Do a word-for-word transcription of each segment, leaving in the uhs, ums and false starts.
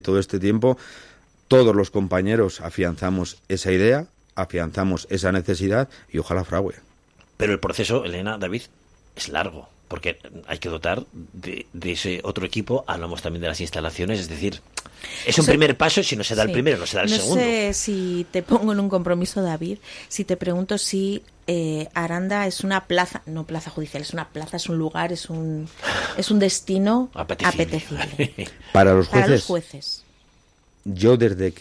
Todo este tiempo, todos los compañeros afianzamos esa idea, afianzamos esa necesidad y ojalá frague. Pero el proceso, Elena, David, es largo, porque hay que dotar de, de ese otro equipo. Hablamos también de las instalaciones, es decir, es un o sea, primer paso y si no se da sí. el primero, no se da el no segundo. No sé si te pongo en un compromiso, David, si te pregunto si eh, Aranda es una plaza, no plaza judicial, es una plaza, es un lugar, es un es un destino apetecible. apetecible. Para los jueces. Para los jueces. Yo desde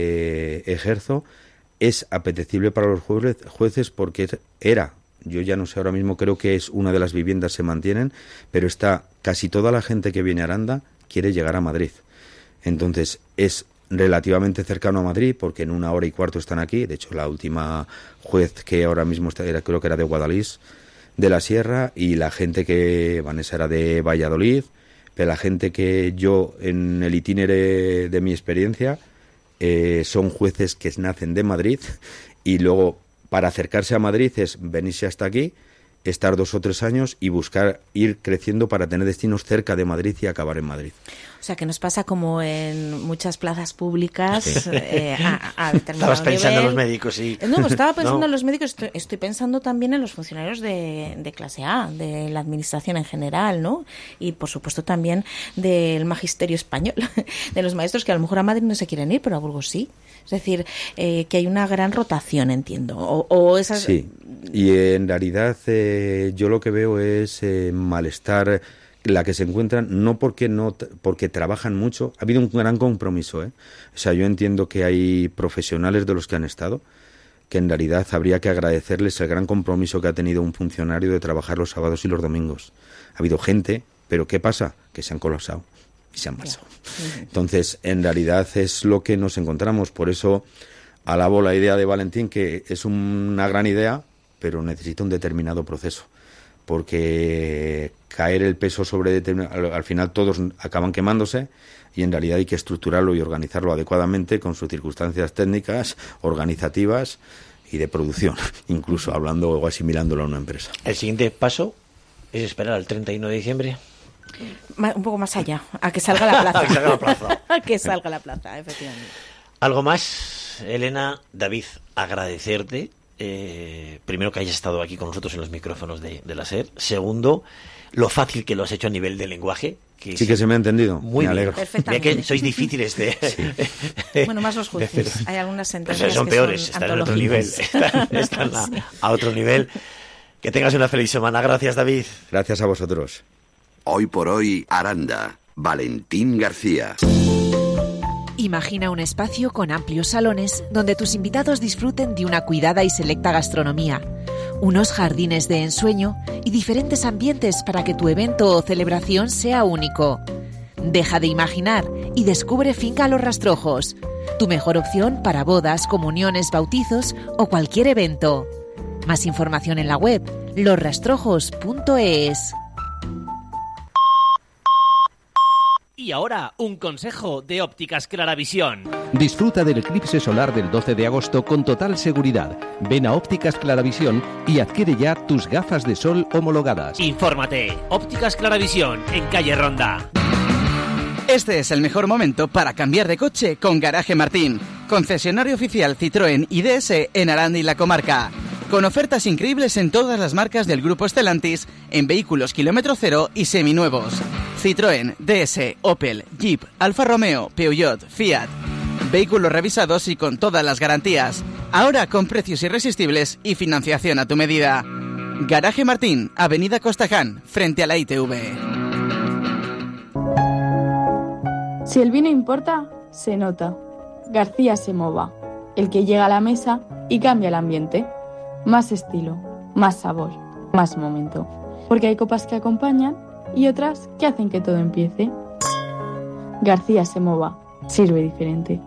que ejerzo es apetecible para los jueces porque era, yo ya no sé ahora mismo, creo que es una de las viviendas se mantienen, pero está casi toda la gente que viene a Aranda quiere llegar a Madrid. Entonces es relativamente cercano a Madrid porque en una hora y cuarto están aquí. De hecho, la última juez que ahora mismo está, era, creo que era de Guadalís, de la Sierra, y la gente que, Vanessa, era de Valladolid, pero la gente que yo en el itinere de mi experiencia eh, son jueces que nacen de Madrid y luego para acercarse a Madrid es venirse hasta aquí, estar dos o tres años y buscar ir creciendo para tener destinos cerca de Madrid y acabar en Madrid. O sea, que nos pasa como en muchas plazas públicas sí. eh, a, a determinado Estabas pensando nivel. en los médicos, sí. No, estaba pensando no. en los médicos, estoy, estoy pensando también en los funcionarios de, de clase A, de la administración en general, ¿no? Y, por supuesto, también del magisterio español, de los maestros que a lo mejor a Madrid no se quieren ir, pero a Burgos sí. Es decir, eh, que hay una gran rotación, entiendo. O, o esas... Sí, y en realidad eh, yo lo que veo es eh, malestar la que se encuentran, no porque no porque trabajan mucho. Ha habido un gran compromiso, ¿eh? O sea, yo entiendo que hay profesionales de los que han estado que en realidad habría que agradecerles el gran compromiso que ha tenido un funcionario de trabajar los sábados y los domingos. Ha habido gente, pero ¿qué pasa? Que se han colapsado y se han pasado. Entonces, en realidad es lo que nos encontramos. Por eso alabo la idea de Valentín, que es una gran idea, pero necesita un determinado proceso. Porque caer el peso sobre determinado... Al, al final todos acaban quemándose y en realidad hay que estructurarlo y organizarlo adecuadamente con sus circunstancias técnicas, organizativas y de producción, incluso hablando o asimilándolo a una empresa. El siguiente paso es esperar al treinta y uno de diciembre. Un poco más allá, a que salga la plaza. a que salga la plaza. a que salga la plaza, efectivamente. ¿Algo más, Elena? David, agradecerte. Eh, primero que hayas estado aquí con nosotros en los micrófonos de, de la SER. Segundo, lo fácil que lo has hecho a nivel de lenguaje. Que sí, que se me ha entendido. Muy me bien. Perfectamente. Mira que sois difíciles de... Sí. Bueno, más los jueces. Hay algunas sentencias son que peores, son están en otro nivel. Están, están a, a otro nivel. Que tengas una feliz semana. Gracias, David. Gracias a vosotros. Hoy por hoy, Aranda. Valentín García. Imagina un espacio con amplios salones donde tus invitados disfruten de una cuidada y selecta gastronomía, unos jardines de ensueño y diferentes ambientes para que tu evento o celebración sea único. Deja de imaginar y descubre Finca Los Rastrojos, tu mejor opción para bodas, comuniones, bautizos o cualquier evento. Más información en la web los rastrojos punto es. Y ahora, un consejo de Ópticas Claravisión. Disfruta del eclipse solar del doce de agosto con total seguridad. Ven a Ópticas Claravisión y adquiere ya tus gafas de sol homologadas. Infórmate. Ópticas Claravisión, en calle Ronda. Este es el mejor momento para cambiar de coche con Garaje Martín, concesionario oficial Citroën y D S en Aranda y la comarca. Con ofertas increíbles en todas las marcas del grupo Stellantis, en vehículos kilómetro cero y seminuevos. Citroën, D S, Opel, Jeep, Alfa Romeo, Peugeot, Fiat. Vehículos revisados y con todas las garantías. Ahora con precios irresistibles y financiación a tu medida. Garaje Martín, Avenida Costaján, frente a la I T V. Si el vino importa, se nota. García Semova, el que llega a la mesa y cambia el ambiente. Más estilo, más sabor, más momento. Porque hay copas que acompañan y otras que hacen que todo empiece. García Semova, sirve diferente.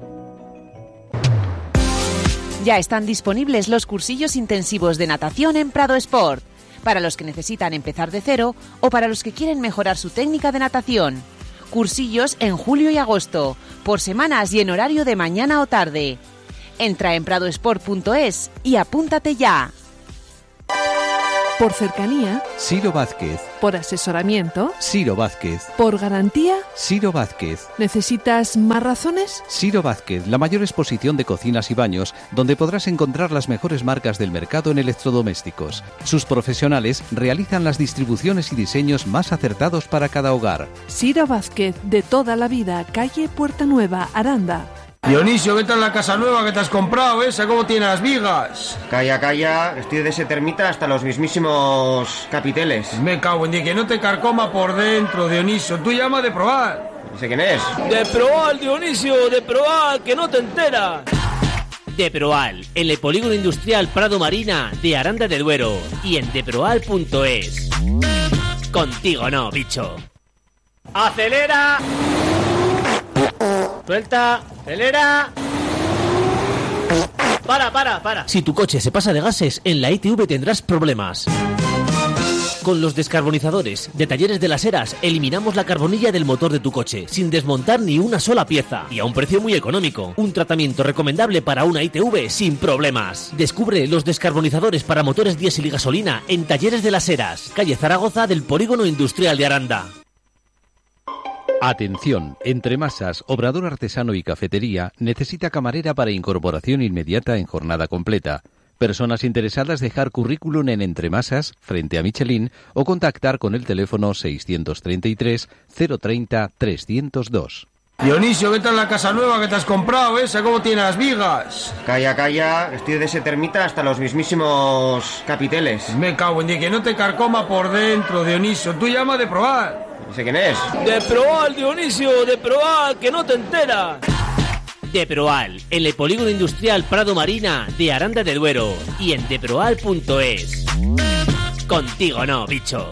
Ya están disponibles los cursillos intensivos de natación en Prado Sport, para los que necesitan empezar de cero o para los que quieren mejorar su técnica de natación. Cursillos en julio y agosto, por semanas y en horario de mañana o tarde. Entra en prado sport punto es y apúntate ya. Por cercanía. Ciro Vázquez. Por asesoramiento. Ciro Vázquez. Por garantía. Ciro Vázquez. ¿Necesitas más razones? Ciro Vázquez, la mayor exposición de cocinas y baños, donde podrás encontrar las mejores marcas del mercado en electrodomésticos. Sus profesionales realizan las distribuciones y diseños más acertados para cada hogar. Ciro Vázquez, de toda la vida, calle Puerta Nueva, Aranda. Dionisio, ¿qué tal la casa nueva que te has comprado? ¿Esa cómo tiene las vigas? Calla, calla, estoy de ese termita hasta los mismísimos capiteles. Me cago en Dios, que no te carcoma por dentro, Dionisio. Tú llama de probar. No sé quién es. De probar, Dionisio, de probar, que no te enteras. De Proal, en el polígono industrial Prado Marina de Aranda de Duero y en deproal punto es. Contigo no, bicho. ¡Acelera! Suelta, acelera. Para, para, para. Si tu coche se pasa de gases, en la I T V tendrás problemas. Con los descarbonizadores de Talleres de las Heras eliminamos la carbonilla del motor de tu coche sin desmontar ni una sola pieza y a un precio muy económico. Un tratamiento recomendable para una I T V sin problemas. Descubre los descarbonizadores para motores diésel y gasolina en Talleres de las Heras, calle Zaragoza del Polígono Industrial de Aranda. Atención, Entremasas, Obrador Artesano y Cafetería necesita camarera para incorporación inmediata en jornada completa. Personas interesadas dejar currículum en Entremasas, frente a Michelin, o contactar con el teléfono seiscientos treinta y tres, cero treinta, trescientos dos. Dionisio, ¿qué tal la casa nueva que te has comprado? ¿Esa cómo tiene las vigas? Calla, calla, estoy de ese termita hasta los mismísimos capiteles. Me cago en Dios, que no te carcoma por dentro, Dionisio. Tú llama de probar. No sé quién es. De probar, Dionisio, de probar, que no te enteras. De Proal, en el polígono industrial Prado Marina de Aranda de Duero y en deproal punto es. Contigo no, bicho.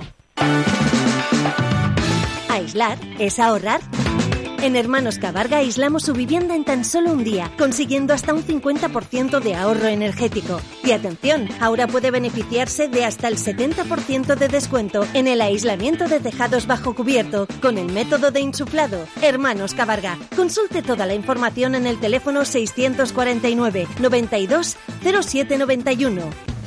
Aislar es ahorrar. En Hermanos Cabarga aislamos su vivienda en tan solo un día, consiguiendo hasta un cincuenta por ciento de ahorro energético. Y atención, ahora puede beneficiarse de hasta el setenta por ciento de descuento en el aislamiento de tejados bajo cubierto con el método de insuflado. Hermanos Cabarga. Consulte toda la información en el teléfono seiscientos cuarenta y nueve, noventa y dos, cero siete noventa y uno.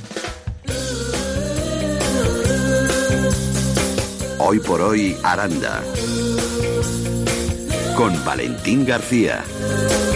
Hoy por hoy, Aranda. Con Valentín García.